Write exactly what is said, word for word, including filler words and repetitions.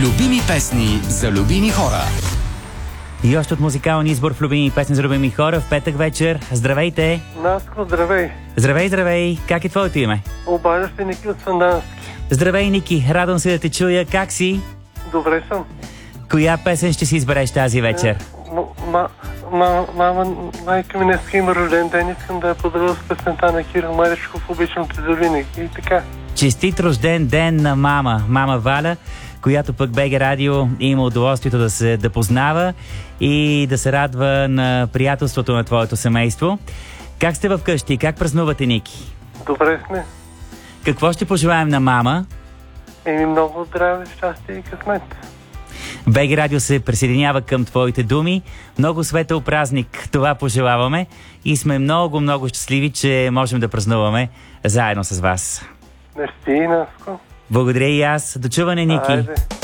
Любими песни за любими хора. И още от музикалния избор в любими песни за любими хора в петък вечер. Здравейте! Наско, здравей! Здравей, здравей! Как е твоето име? Обажда се Ники от Сандански. Здравей, Ники! Радвам се да те чуя. Как си? Добре съм. Коя песен ще си избереш тази вечер? Ма, ма, мама, майка ми днес има рожден ден. Искам да я поздравя с песента на Кирил Маришков. Обичам те за винаги. И така. Честит рожден ден на мама, мама Валя, която пък БГ Радио има удоволствието да се да познава и да се радва на приятелството на твоето семейство. Как сте вкъщи? Как празнувате, Ники? Добре сме. Какво ще пожелаем на мама? Еми много здраве, щастие и късмет. БГ Радио се присъединява към твоите думи. Много светъл празник, това пожелаваме и сме много, много щастливи, че можем да празнуваме заедно с вас. Мерси, Наско. Благодаря и аз. До чуване, Ники. Айде.